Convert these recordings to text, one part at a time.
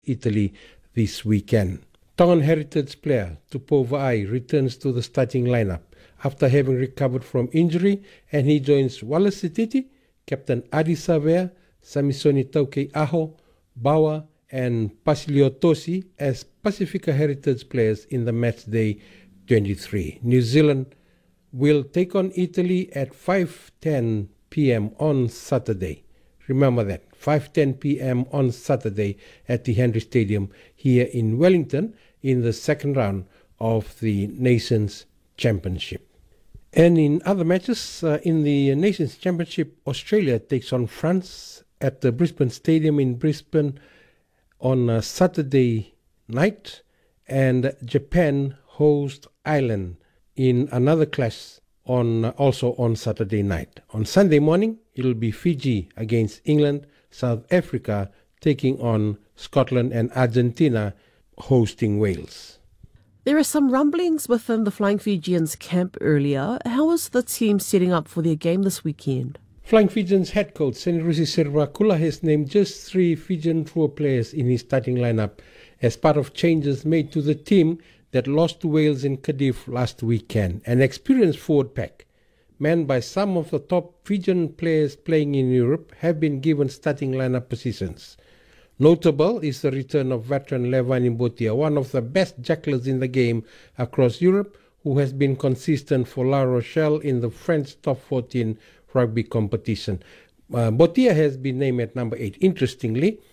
Italy this weekend. Tongan heritage player Tupou Va'ai returns to the starting lineup after having recovered from injury, and he joins Wallace Sititi, Captain Adi Savea, Samisoni Tauke Aho, Bawa, and Pasilio Tosi as Pacifica heritage players in the match day 23. New Zealand will take on Italy at 5:10 p.m. on Saturday. Remember that, 5:10 p.m. on Saturday at the Henry Stadium here in Wellington in the second round of the Nations Championship. And in other matches, in the Nations Championship, Australia takes on France at the Brisbane Stadium in Brisbane on Saturday night, and Japan hosts Ireland in another clash also on Saturday night. On Sunday morning, it'll be Fiji against England, South Africa taking on Scotland, and Argentina hosting Wales. There are some rumblings within the Flying Fijians camp earlier. How is the team setting up for their game this weekend? Flying Fijians head coach Senirusi Servakula has named just 3 Fijian tour players in his starting lineup as part of changes made to the team that lost to Wales in Cardiff last weekend. An experienced forward pack, manned by some of the top Fijian players playing in Europe, have been given starting lineup positions. Notable is the return of veteran Levani Botia, one of the best jugglers in the game across Europe, who has been consistent for La Rochelle in the French top 14 rugby competition. Botia has been named at number 8. Interestingly,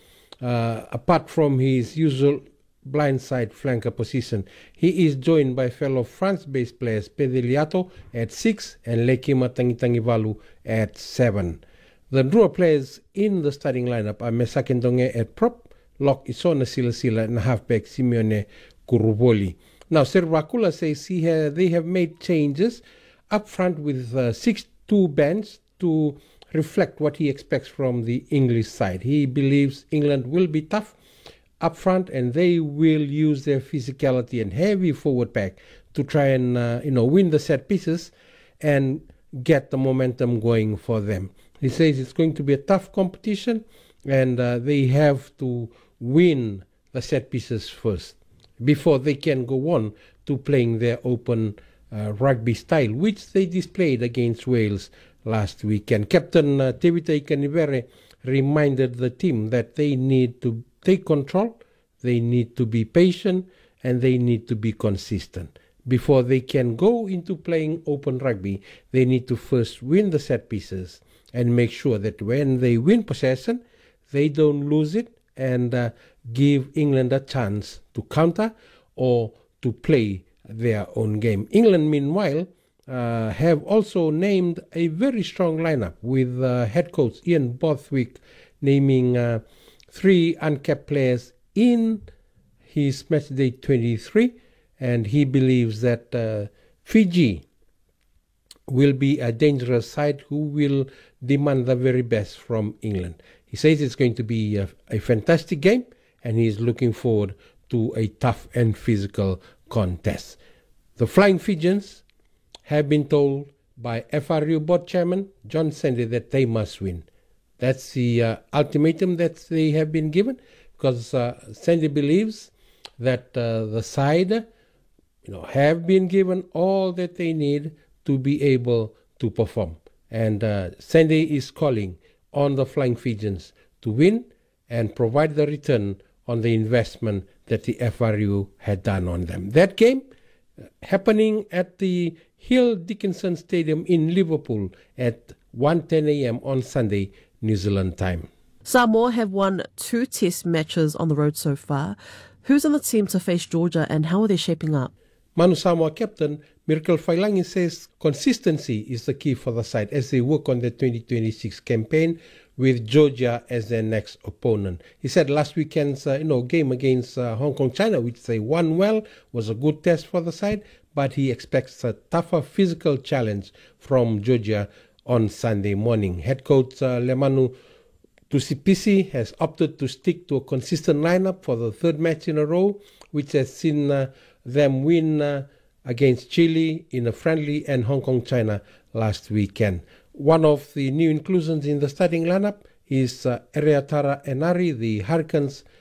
apart from his usual blindside flanker position, he is joined by fellow France-based players Pedeliato at 6 and Lekima Tangitangivalu at 7. The Drua players in the starting lineup are Mesakendonge at prop, lock Isona Silasila, and halfback Simeone Kuruboli. Now, Servakula says they have made changes up front with 6-2 bench to reflect what he expects from the English side. He believes England will be tough up front, and they will use their physicality and heavy forward pack to try and win the set pieces and get the momentum going for them. He says it's going to be a tough competition, and they have to win the set pieces first before they can go on to playing their open rugby style, which they displayed against Wales last weekend. Captain Tevita Ikanivere reminded the team that they need to take control, they need to be patient, and they need to be consistent. Before they can go into playing open rugby, they need to first win the set pieces and make sure that when they win possession, they don't lose it and give England a chance to counter or to play their own game. England, meanwhile, have also named a very strong lineup with head coach Ian Borthwick naming 3 uncapped players in his matchday 23, and he believes that Fiji will be a dangerous side who will demand the very best from England. He says it's going to be a fantastic game, and he is looking forward to a tough and physical contest. The Flying Fijians have been told by FRU board chairman John Sandy that they must win. That's the ultimatum that they have been given, because Sandy believes that the side have been given all that they need to be able to perform. And Sandy is calling on the Flying Fijians to win and provide the return on the investment that the FRU had done on them. That game happening at the Hill Dickinson Stadium in Liverpool at 1:10 a.m. on Sunday, New Zealand time. Samoa have won 2 test matches on the road so far. Who's on the team to face Georgia, and how are they shaping up? Manu Samoa captain Miracle Failangi says consistency is the key for the side as they work on the 2026 campaign with Georgia as their next opponent. He said last weekend's game against Hong Kong, China, which they won well, was a good test for the side, but he expects a tougher physical challenge from Georgia on Sunday morning. Head coach Lemanu Tusipisi has opted to stick to a consistent lineup for the 3rd match in a row, which has seen them win against Chile in a friendly and Hong Kong, China last weekend. One of the new inclusions in the starting lineup is Ereatara Enari, the Hurricanes